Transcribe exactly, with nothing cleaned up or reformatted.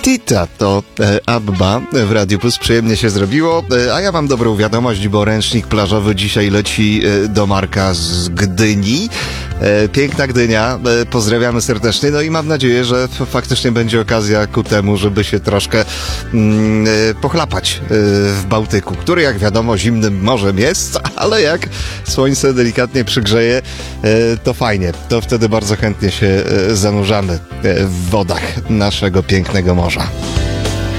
Tita to e, Abba w Radiu Plus. Przyjemnie się zrobiło, e, a ja mam dobrą wiadomość, bo ręcznik plażowy dzisiaj leci e, do Marka z Gdyni. E, piękna Gdynia, e, pozdrawiamy serdecznie, no i mam nadzieję, że f- faktycznie będzie okazja ku temu, żeby się troszkę mm, e, pochlapać e, w Bałtyku, który jak wiadomo zimnym morzem jest, ale jak słońce delikatnie przygrzeje, e, to fajnie, to wtedy bardzo chętnie się e, zanurzamy e, w wodach naszego pięknego morza.